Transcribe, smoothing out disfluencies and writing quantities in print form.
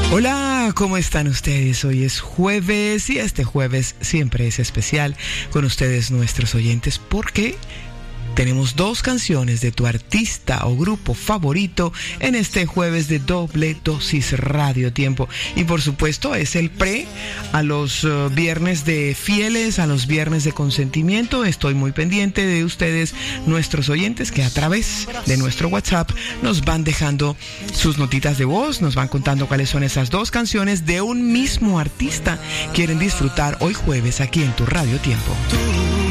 Hola, ¿cómo están ustedes? Hoy es jueves y este jueves siempre es especial con ustedes nuestros oyentes porque tenemos 2 canciones de tu artista o grupo favorito en este jueves de Doble Dosis Radio Tiempo. Y por supuesto es el pre a los viernes de fieles, a los viernes de consentimiento. Estoy muy pendiente de ustedes, nuestros oyentes, que a través de nuestro WhatsApp nos van dejando sus notitas de voz, nos van contando cuáles son esas 2 canciones de un mismo artista que quieren disfrutar hoy jueves aquí en tu Radio Tiempo.